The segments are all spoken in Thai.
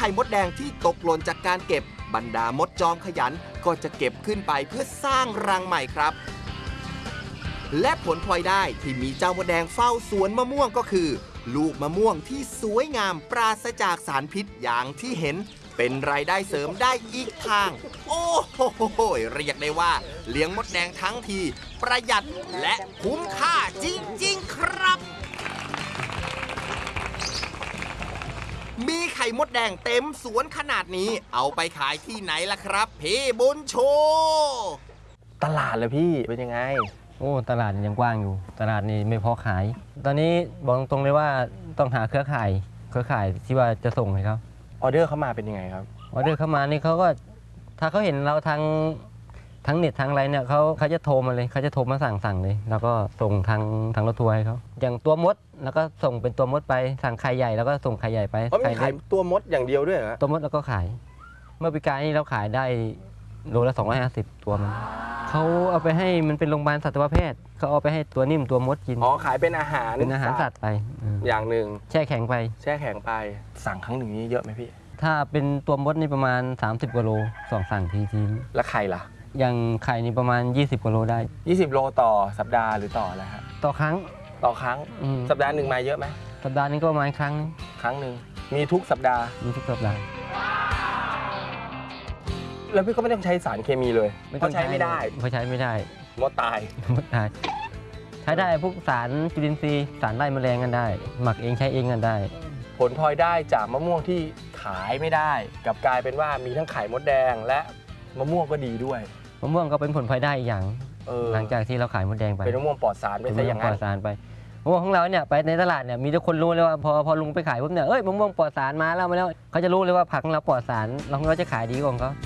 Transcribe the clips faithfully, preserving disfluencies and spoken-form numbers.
ข่มดแดงที่ตกหล่นจากการเก็บบรรดามดจอมขยันก็จะเก็บขึ้นไปเพื่อสร้างรังใหม่ครับและผลพลอยได้ที่มีเจ้ามดแดงเฝ้าสวนมะม่วงก็คือลูกมะม่วงที่สวยงามปราศจากสารพิษอย่างที่เห็นเป็นรายได้เสริมได้อีกทางโอ้โหเรียกได้ว่าเลี้ยงมดแดงทั้งทีประหยัดและคุ้มค่าจริงๆครับมีไข่มดแดงเต็มสวนขนาดนี้เอาไปขายที่ไหนล่ะครับพี่บุญชูตลาดเลยพี่เป็นยังไงโอ้ตลาดยังกว้างอยู่ตลาดนี้ไม่พอขายตอนนี้บอกตรงเลยว่าต้องหาเครือข่ายเครือข่ายที่ว่าจะส่งให้เขาออเดอร์เข้ามาเป็นยังไงครับออเดอร์เข้ามานี่เขาก็ถ้าเขาเห็นเราทางทั้งเน็ตทางอะไรเนี่ยเขาเขาจะโทรมาเลยเขาจะโทรมาสั่งสั่งเลยแล้วก็ส่งทางทางรถทัวร์ให้เขาอย่างตัวมดแล้วก็ส่งเป็นตัวมดไปสั่งไข่ใหญ่แล้วก็ส่งไข่ใหญ่ไปเขามีขายตัวมดอย่างเดียวด้วยเหรอตัวมดแล้วก็ขายเมื่อปีกายนี้เราขายได้โลละสองร้อยห้าสิบตัวมันเขาเอาไปให้มันเป็นโรงพยาบาลสัตวแพทย์เขาเอาไปให้ตัวนิ่มตัวมดกินอ๋อขายเป็นอาหารเป็นอาหารสัตว์ไปอย่างหนึ่งแช่แข็งไปแช่แข็งไปสั่งครั้งหนึ่งนี้เยอะไหมพี่ถ้าเป็นตัวมดนี่ประมาณสามสิบกว่าโลสองสั่งทีทีแล้วไข่ล่ะอย่างไข่นี่ประมาณยี่สิบกว่าโลได้ยี่สิบโลต่อสัปดาห์หรือต่ออะไรครับต่อครั้งต่อครั้งสัปดาห์หนึ่งมาเยอะไหมสัปดาห์นึงก็ประมาณครั้งครั้งหนึ่งมีทุกสัปดาห์มีทุกสัปดาห์แล้วพี่ก็ไม่ต้องใช้สารเคมีเลยเพราะใช้ไม่ได้เพราะใช้ไม่ได้มดตายมดตายใช้ได้พวกสารจุลินทรีย์สารไล่แมลงกันได้หมักเองใช้เองกันได้ผลพลอยได้จากมะม่วงที่ขายไม่ได้กลับกลายเป็นว่ามีทั้งไข่มดแดงและมะม่วงก็ดีด้วยมะม่วงก็เป็นผลพลอยได้อีกอย่างหลังจากที่เราขายมดแดงไปเป็นมะม่วงปลอดสารไปซะอย่างนั้นปลอดสารไปมะม่วงของเราเนี่ยไปในตลาดเนี่ยมีทุกคนรู้เลยว่าพอพอลุงไปขายปุ๊บเนี่ยเอ้ยมะม่วงปลอดสารมาแล้วมาแล้วเขาจะรู้เลยว่าผักของเราปลอดสารเราเราจะขายดีกว่าของเขา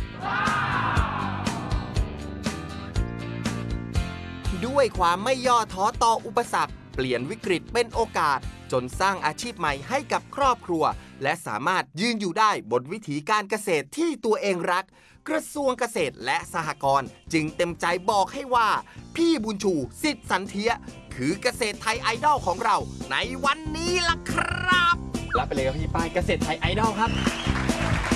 ด้วยความไม่ย่อท้อต่ออุปสรรคเปลี่ยนวิกฤตเป็นโอกาสจนสร้างอาชีพใหม่ให้กับครอบครัวและสามารถยืนอยู่ได้บนวิถีการเกษตรที่ตัวเองรักกระทรวงเกษตรและสหกรณ์จึงเต็มใจบอกให้ว่าพี่บุญชูสิทธิ์สันเทียคือเกษตรไทยไอดอลของเราในวันนี้ล่ะครับรับไปเลยครับพี่ป้ายเกษตรไทยไอดอลครับ